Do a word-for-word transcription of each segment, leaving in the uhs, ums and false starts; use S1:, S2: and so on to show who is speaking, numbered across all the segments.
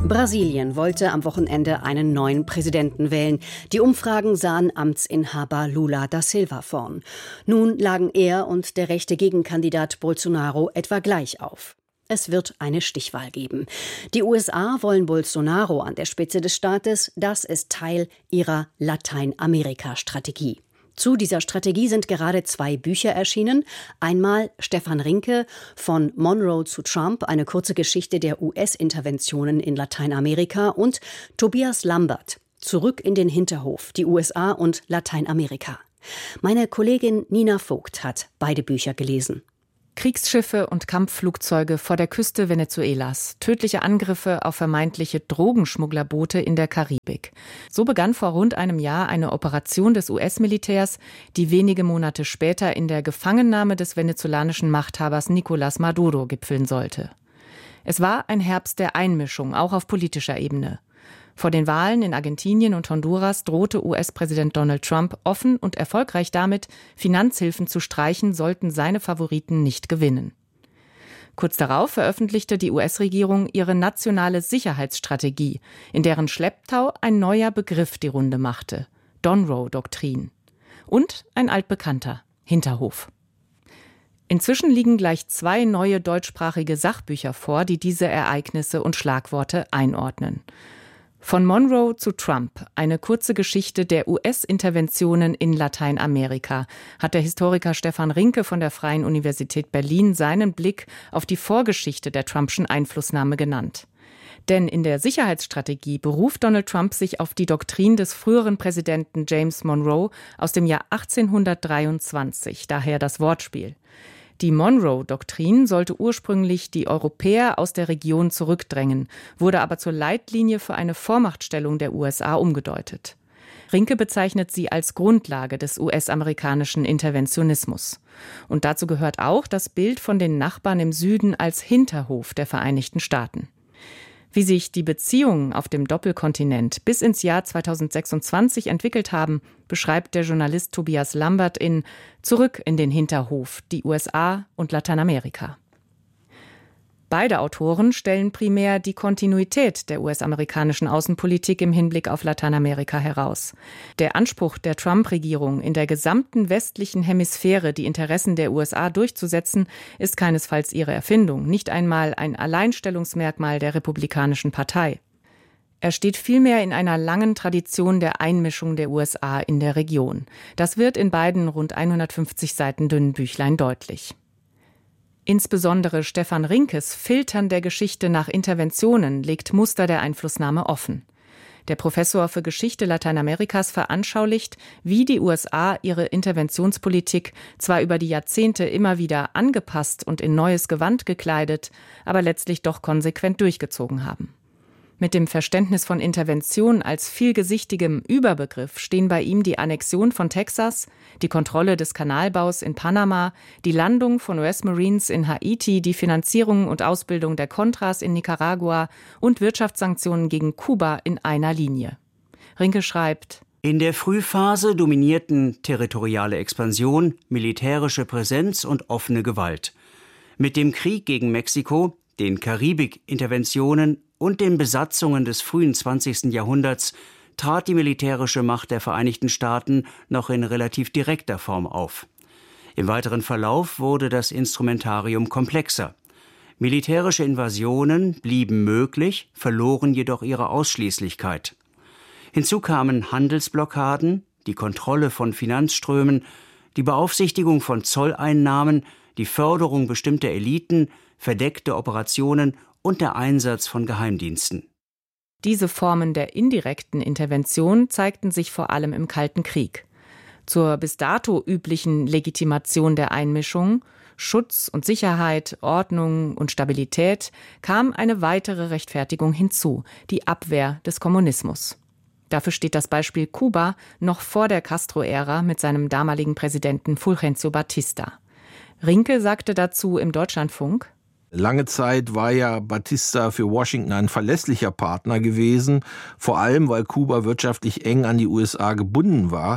S1: Brasilien wollte am Wochenende einen neuen Präsidenten wählen. Die Umfragen sahen Amtsinhaber Lula da Silva vorn. Nun lagen er und der rechte Gegenkandidat Bolsonaro etwa gleich auf. Es wird eine Stichwahl geben. Die U S A wollen Bolsonaro an der Spitze des Staates. Das ist Teil ihrer Lateinamerika-Strategie. Zu dieser Strategie sind gerade zwei Bücher erschienen. Einmal Stefan Rinke von Monroe zu Trump, eine kurze Geschichte der U S-Interventionen in Lateinamerika, und Tobias Lambert, Zurück in den Hinterhof, die U S A und Lateinamerika. Meine Kollegin Nina Vogt hat beide Bücher gelesen.
S2: Kriegsschiffe und Kampfflugzeuge vor der Küste Venezuelas, tödliche Angriffe auf vermeintliche Drogenschmugglerboote in der Karibik. So begann vor rund einem Jahr eine Operation des U S-Militärs, die wenige Monate später in der Gefangennahme des venezolanischen Machthabers Nicolás Maduro gipfeln sollte. Es war ein Herbst der Einmischung, auch auf politischer Ebene. Vor den Wahlen in Argentinien und Honduras drohte U S-Präsident Donald Trump offen und erfolgreich damit, Finanzhilfen zu streichen, sollten seine Favoriten nicht gewinnen. Kurz darauf veröffentlichte die U S-Regierung ihre nationale Sicherheitsstrategie, in deren Schlepptau ein neuer Begriff die Runde machte: Monroe-Doktrin. Und ein altbekannter: Hinterhof. Inzwischen liegen gleich zwei neue deutschsprachige Sachbücher vor, die diese Ereignisse und Schlagworte einordnen. Von Monroe zu Trump, eine kurze Geschichte der U S-Interventionen in Lateinamerika, hat der Historiker Stefan Rinke von der Freien Universität Berlin seinen Blick auf die Vorgeschichte der Trumpschen Einflussnahme genannt. Denn in der Sicherheitsstrategie beruft Donald Trump sich auf die Doktrin des früheren Präsidenten James Monroe aus dem Jahr achtzehnhundertdreiundzwanzig, daher das Wortspiel. Die Monroe-Doktrin sollte ursprünglich die Europäer aus der Region zurückdrängen, wurde aber zur Leitlinie für eine Vormachtstellung der U S A umgedeutet. Rinke bezeichnet sie als Grundlage des U S-amerikanischen Interventionismus. Und dazu gehört auch das Bild von den Nachbarn im Süden als Hinterhof der Vereinigten Staaten. Wie sich die Beziehungen auf dem Doppelkontinent bis ins Jahr zweitausendsechsundzwanzig entwickelt haben, beschreibt der Journalist Tobias Lambert in Zurück in den Hinterhof, die U S A und Lateinamerika. Beide Autoren stellen primär die Kontinuität der U S-amerikanischen Außenpolitik im Hinblick auf Lateinamerika heraus. Der Anspruch der Trump-Regierung, in der gesamten westlichen Hemisphäre die Interessen der U S A durchzusetzen, ist keinesfalls ihre Erfindung, nicht einmal ein Alleinstellungsmerkmal der Republikanischen Partei. Er steht vielmehr in einer langen Tradition der Einmischung der U S A in der Region. Das wird in beiden rund hundertfünfzig Seiten dünnen Büchlein deutlich. Insbesondere Stefan Rinkes Filtern der Geschichte nach Interventionen legt Muster der Einflussnahme offen. Der Professor für Geschichte Lateinamerikas veranschaulicht, wie die U S A ihre Interventionspolitik zwar über die Jahrzehnte immer wieder angepasst und in neues Gewand gekleidet, aber letztlich doch konsequent durchgezogen haben. Mit dem Verständnis von Intervention als vielgesichtigem Überbegriff stehen bei ihm die Annexion von Texas, die Kontrolle des Kanalbaus in Panama, die Landung von U S-Marines in Haiti, die Finanzierung und Ausbildung der Contras in Nicaragua und Wirtschaftssanktionen gegen Kuba in einer Linie. Rinke schreibt:
S3: In der Frühphase dominierten territoriale Expansion, militärische Präsenz und offene Gewalt. Mit dem Krieg gegen Mexiko, den Karibik-Interventionen und den Besatzungen des frühen zwanzigsten Jahrhunderts trat die militärische Macht der Vereinigten Staaten noch in relativ direkter Form auf. Im weiteren Verlauf wurde das Instrumentarium komplexer. Militärische Invasionen blieben möglich, verloren jedoch ihre Ausschließlichkeit. Hinzu kamen Handelsblockaden, die Kontrolle von Finanzströmen, die Beaufsichtigung von Zolleinnahmen, die Förderung bestimmter Eliten, verdeckte Operationen und der Einsatz von Geheimdiensten.
S2: Diese Formen der indirekten Intervention zeigten sich vor allem im Kalten Krieg. Zur bis dato üblichen Legitimation der Einmischung, Schutz und Sicherheit, Ordnung und Stabilität kam eine weitere Rechtfertigung hinzu, die Abwehr des Kommunismus. Dafür steht das Beispiel Kuba noch vor der Castro-Ära mit seinem damaligen Präsidenten Fulgencio Batista. Rinke sagte dazu im Deutschlandfunk:
S4: Lange Zeit war ja Batista für Washington ein verlässlicher Partner gewesen, vor allem weil Kuba wirtschaftlich eng an die U S A gebunden war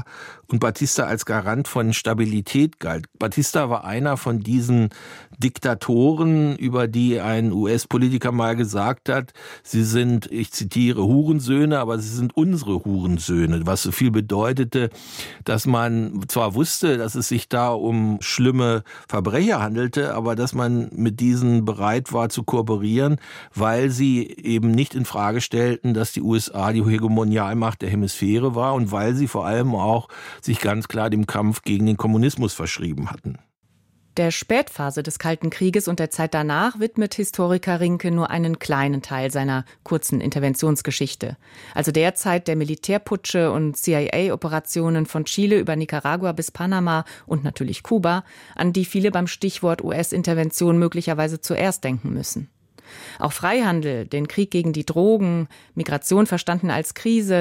S4: und Batista als Garant von Stabilität galt. Batista war einer von diesen Diktatoren, über die ein U S-Politiker mal gesagt hat, sie sind, ich zitiere, Hurensöhne, aber sie sind unsere Hurensöhne, was so viel bedeutete, dass man zwar wusste, dass es sich da um schlimme Verbrecher handelte, aber dass man mit diesen bereit war zu kooperieren, weil sie eben nicht in Frage stellten, dass die U S A die Hegemonialmacht der Hemisphäre war und weil sie vor allem auch sich ganz klar dem Kampf gegen den Kommunismus verschrieben hatten.
S2: Der Spätphase des Kalten Krieges und der Zeit danach widmet Historiker Rinke nur einen kleinen Teil seiner kurzen Interventionsgeschichte. Also der Zeit der Militärputsche und C I A-Operationen von Chile über Nicaragua bis Panama und natürlich Kuba, an die viele beim Stichwort U S-Intervention möglicherweise zuerst denken müssen. Auch Freihandel, den Krieg gegen die Drogen, Migration verstanden als Krise,